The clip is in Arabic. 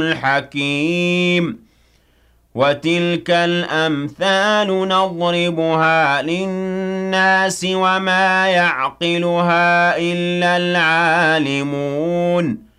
الحكيم وتلك الأمثال نضربها للناس وما يعقلها إلا العالمون